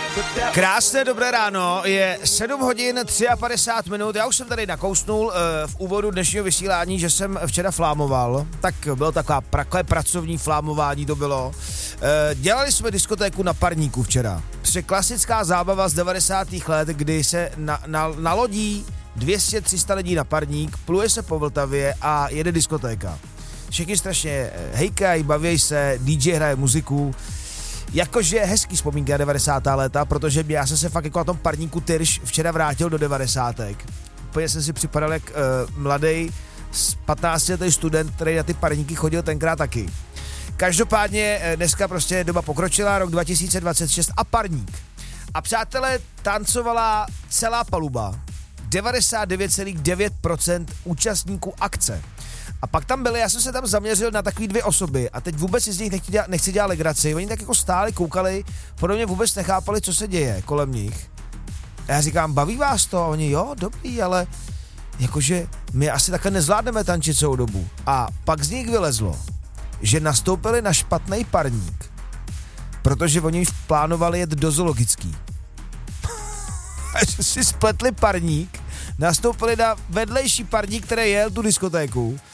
Krásné dobré ráno, je 7 hodin 53 minut, já už jsem tady nakousnul v úvodu dnešního vysílání, že jsem včera flámoval, tak bylo takové pracovní flámování to bylo. Dělali jsme diskotéku na Parníku včera, prostě klasická zábava z 90. let, kdy se nalodí 200-300 lidí na Parník, pluje se po Vltavě a jede diskotéka. Všichni strašně hejkají, baví se, DJ hraje muziku. Jakože hezký vzpomínky na 90. léta, protože já jsem se fakt jako na tom Parníku Tyrš včera vrátil do 90. Úplně jsem si připadal jak mladý 15letý student, který na ty Parníky chodil tenkrát taky. Každopádně dneska prostě doba pokročila, rok 2026 a Parník. A přátelé, tancovala celá paluba. 99,9% účastníků akce. A pak tam byli, já jsem se tam zaměřil na takový 2 osoby a teď vůbec si z nich nechci dělat legraci. Oni tak jako stáli, koukali, podobně vůbec nechápali, co se děje kolem nich. A já říkám, baví vás to? A oni, jo, dobrý, ale jakože my asi takhle nezvládneme tančit celou dobu. A pak z nich vylezlo, že nastoupili na špatný Parník, protože oni plánovali jet do zoologický. A že si spletli Parník, nastoupili na vedlejší Parník, který jel tu diskotéku